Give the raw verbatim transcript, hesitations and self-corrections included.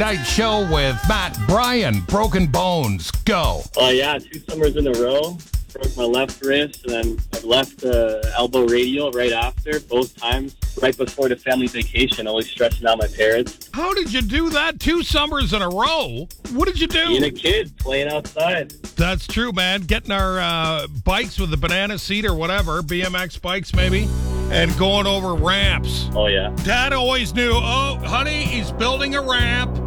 Night Show with Matt Bryan. Broken Bones. Go. Oh, uh, yeah, two summers in a row. Broke my left wrist, and then I left the elbow radial right after, both times, right before the family vacation, always stressing out my parents. How did you do that two summers in a row? What did you do? Being a kid, playing outside. That's true, man. Getting our uh, bikes with the banana seat or whatever, B M X bikes maybe, and going over ramps. Oh, yeah. Dad always knew, oh, honey, he's building a ramp.